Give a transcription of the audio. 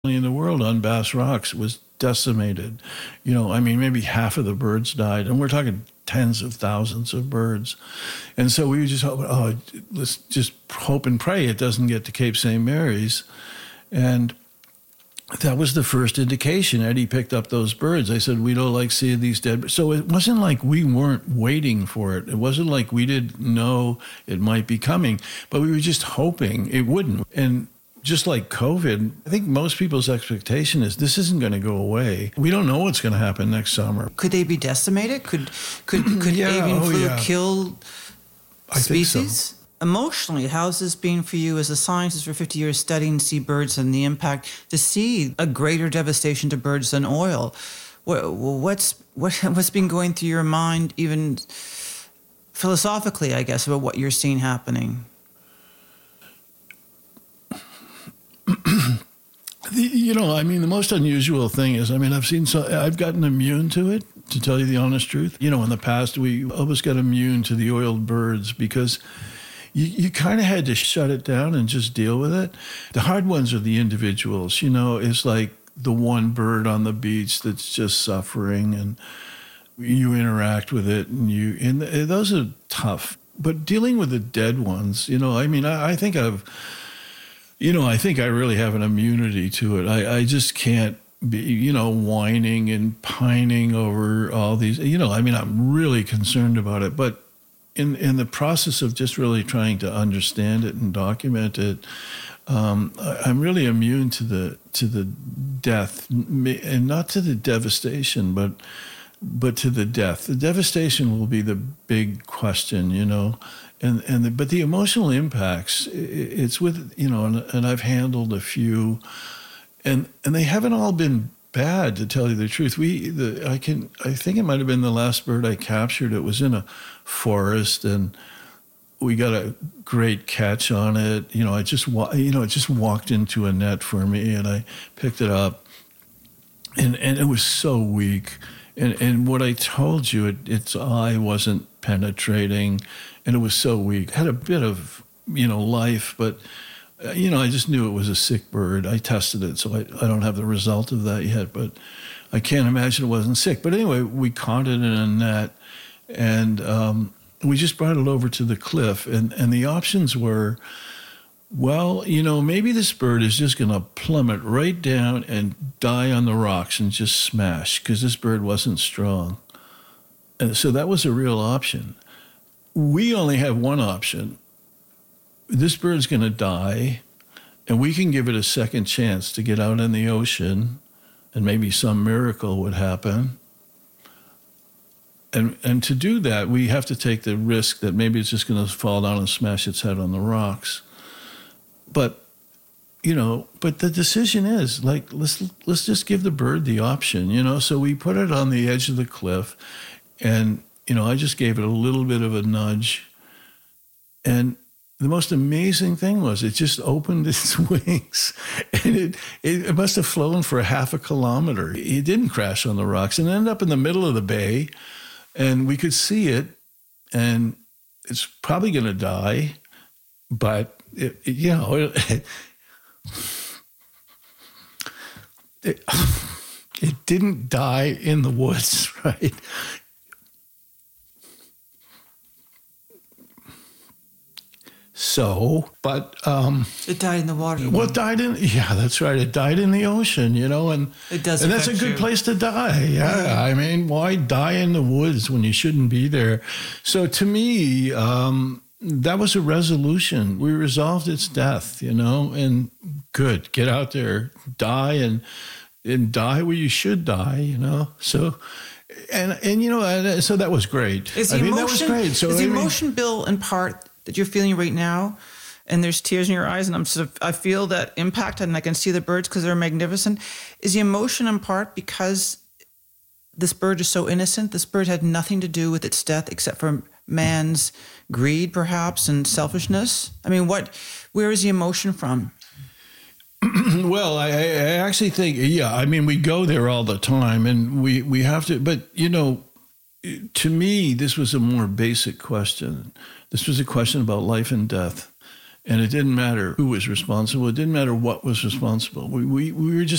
in the world on Bass Rocks was decimated. I mean, maybe half of the birds died, and we're talking tens of thousands of birds. And so we just hope, let's just hope and pray it doesn't get to Cape St. Mary's. And that was the first indication. Eddie picked up those birds. I said, we don't like seeing these dead birds. So it wasn't like we weren't waiting for it. It wasn't like we didn't know it might be coming, but we were just hoping it wouldn't. And just like COVID, I think most people's expectation is this isn't going to go away. We don't know what's going to happen next summer. Could they be decimated? Could avian flu kill species? I think so. Emotionally, how's this been for you as a scientist for 50 years studying seabirds and the impact to see a greater devastation to birds than oil? What's been going through your mind, even philosophically, I guess, about what you're seeing happening? The most unusual thing is, I've gotten immune to it, to tell you the honest truth. In the past, we almost got immune to the oiled birds because you kind of had to shut it down and just deal with it. The hard ones are the individuals. It's like the one bird on the beach that's just suffering, and you interact with it, and those are tough. But dealing with the dead ones, I think I think I really have an immunity to it. I just can't be, whining and pining over all these, I'm really concerned about it. But in the process of just really trying to understand it and document it, I'm really immune to the death, and not to the devastation, but to the death. The devastation will be the big question, but the emotional impacts, it's with, and I've handled a few, and they haven't all been bad, to tell you the truth. I think it might have been the last bird I captured. It was in a forest, and we got a great catch on it. It just walked into a net for me, and I picked it up, and it was so weak. And what I told you, its eye wasn't penetrating, and it was so weak. It had a bit of, life, but, I just knew it was a sick bird. I tested it, so I don't have the result of that yet, but I can't imagine it wasn't sick. But anyway, we caught it in a net, and we just brought it over to the cliff, and the options were, well, maybe this bird is just going to plummet right down and die on the rocks and just smash, because this bird wasn't strong. And so that was a real option. We only have one option. This bird's going to die, and we can give it a second chance to get out in the ocean, and maybe some miracle would happen. And to do that, we have to take the risk that maybe it's just going to fall down and smash its head on the rocks. But the decision is, like, let's just give the bird the option, So we put it on the edge of the cliff, and, I just gave it a little bit of a nudge. And the most amazing thing was it just opened its wings, and it must have flown for half a kilometer. It didn't crash on the rocks, and ended up in the middle of the bay, and we could see it, and it's probably going to die, but it didn't die in the woods, right? So, but it died in the water. Well, it died in, that's right. It died in the ocean, and it does, and that's a good place to die. Yeah, why die in the woods when you shouldn't be there? So to me, that was a resolution. We resolved its death, and good, get out there, die, and die where you should die, So, and so that was great. That was great. So is the emotion, Bill, in part that you're feeling right now, and there's tears in your eyes, and I feel that impact, and I can see the birds because they're magnificent. Is the emotion in part because this bird is so innocent? This bird had nothing to do with its death except for man's greed, perhaps, and selfishness? Where is the emotion from? Well, I actually think, we go there all the time, and we have to, but, to me, this was a more basic question. This was a question about life and death. And it didn't matter who was responsible. It didn't matter what was responsible. We were just